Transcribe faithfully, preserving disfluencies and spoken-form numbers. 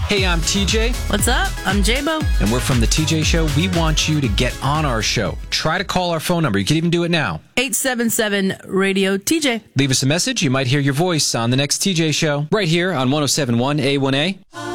Hey, I'm T J. What's up? I'm J-Bo. And we're from The T J Show. We want you to get on our show. Try to call our phone number. You can even do it now. eight seven seven radio T J. Leave us a message. You might hear your voice on the next T J Show. Right here on one oh seven point one A one A.